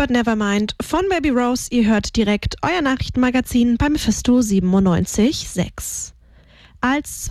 But Nevermind von Baby Rose. Ihr hört direkt euer Nachrichtenmagazin bei Mephisto 97.6. Als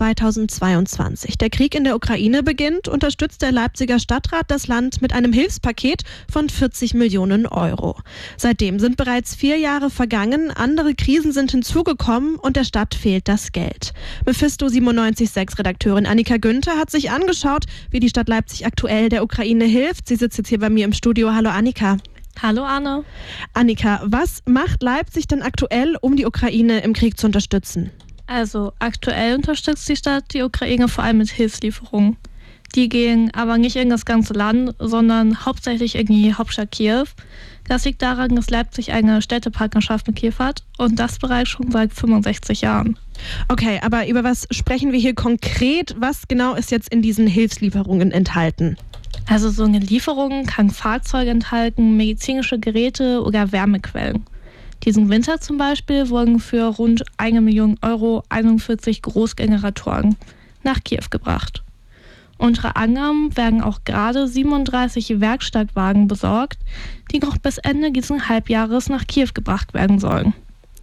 2022 der Krieg in der Ukraine beginnt, unterstützt der Leipziger Stadtrat das Land mit einem Hilfspaket von 40 Millionen Euro. Seitdem sind bereits 4 Jahre vergangen, andere Krisen sind hinzugekommen und der Stadt fehlt das Geld. Mephisto 97.6-Redakteurin Annika Günther hat sich angeschaut, wie die Stadt Leipzig aktuell der Ukraine hilft. Sie sitzt jetzt hier bei mir im Studio. Hallo Annika. Hallo Anne. Annika, was macht Leipzig denn aktuell, um die Ukraine im Krieg zu unterstützen? Also aktuell unterstützt die Stadt die Ukraine vor allem mit Hilfslieferungen. Die gehen aber nicht in das ganze Land, sondern hauptsächlich in die Hauptstadt Kiew. Das liegt daran, dass Leipzig eine Städtepartnerschaft mit Kiew hat und das bereits schon seit 65 Jahren. Okay, aber über was sprechen wir hier konkret? Was genau ist jetzt in diesen Hilfslieferungen enthalten? Also so eine Lieferung kann Fahrzeuge enthalten, medizinische Geräte oder Wärmequellen. Diesen Winter zum Beispiel wurden für rund 1 Million Euro 41 Großgeneratoren nach Kiew gebracht. Unter anderem werden auch gerade 37 Werkstattwagen besorgt, die noch bis Ende dieses Halbjahres nach Kiew gebracht werden sollen.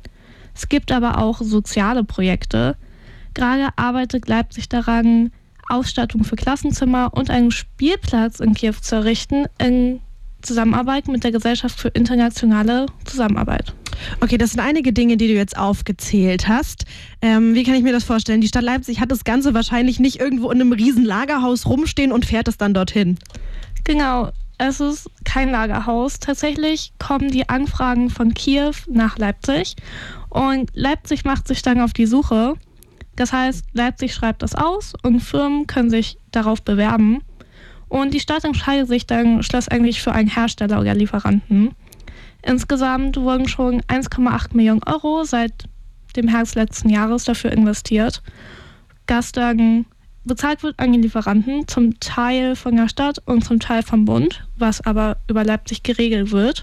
Es gibt aber auch soziale Projekte. Gerade arbeitet Leipzig daran, Ausstattung für Klassenzimmer und einen Spielplatz in Kiew zu errichten, in Zusammenarbeit mit der Gesellschaft für internationale Zusammenarbeit. Okay, das sind einige Dinge, die du jetzt aufgezählt hast. Wie kann ich mir das vorstellen? Die Stadt Leipzig hat das Ganze wahrscheinlich nicht irgendwo in einem riesen Lagerhaus rumstehen und fährt es dann dorthin. Genau, es ist kein Lagerhaus. Tatsächlich kommen die Anfragen von Kiew nach Leipzig und Leipzig macht sich dann auf die Suche. Das heißt, Leipzig schreibt das aus und Firmen können sich darauf bewerben. Und die Stadt entscheidet sich dann schlussendlich für einen Hersteller oder Lieferanten. Insgesamt wurden schon 1,8 Millionen Euro seit dem Herbst letzten Jahres dafür investiert, das dann bezahlt wird an die Lieferanten, zum Teil von der Stadt und zum Teil vom Bund, was aber über Leipzig geregelt wird.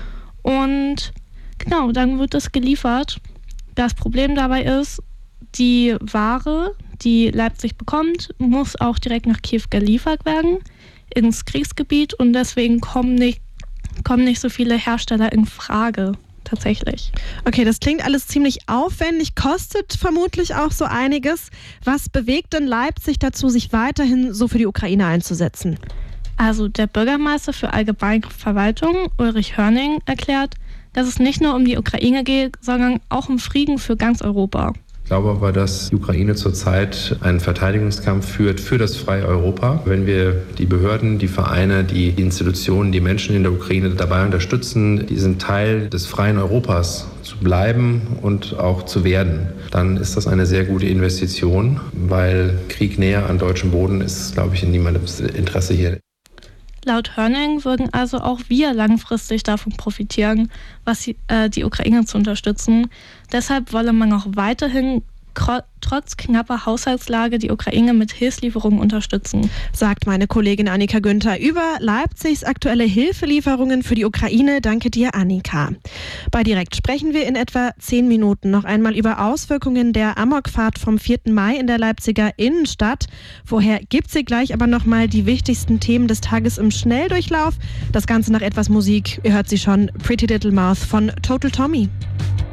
Und genau, dann wird es geliefert. Das Problem dabei ist, die Ware, die Leipzig bekommt, muss auch direkt nach Kiew geliefert werden, ins Kriegsgebiet, und deswegen kommen nicht so viele Hersteller in Frage, tatsächlich. Okay, das klingt alles ziemlich aufwendig, kostet vermutlich auch so einiges. Was bewegt denn Leipzig dazu, sich weiterhin so für die Ukraine einzusetzen? Also der Bürgermeister für allgemeine Verwaltung, Ulrich Hörning, erklärt, dass es nicht nur um die Ukraine geht, sondern auch um Frieden für ganz Europa. Ich glaube aber, dass die Ukraine zurzeit einen Verteidigungskampf führt für das freie Europa. Wenn wir die Behörden, die Vereine, die Institutionen, die Menschen in der Ukraine dabei unterstützen, diesen Teil des freien Europas zu bleiben und auch zu werden, dann ist das eine sehr gute Investition, weil Krieg näher an deutschem Boden ist, glaube ich, in niemandes Interesse hier. Laut Hörning würden also auch wir langfristig davon profitieren, die Ukraine zu unterstützen. Deshalb wolle man auch weiterhin trotz knapper Haushaltslage die Ukraine mit Hilfslieferungen unterstützen. Sagt meine Kollegin Annika Günther über Leipzigs aktuelle Hilfelieferungen für die Ukraine. Danke dir, Annika. Bei Direkt sprechen wir in etwa 10 Minuten noch einmal über Auswirkungen der Amokfahrt vom 4. Mai in der Leipziger Innenstadt. Vorher gibt sie gleich aber nochmal die wichtigsten Themen des Tages im Schnelldurchlauf. Das Ganze nach etwas Musik. Ihr hört sie schon, Pretty Little Mouth von Total Tommy.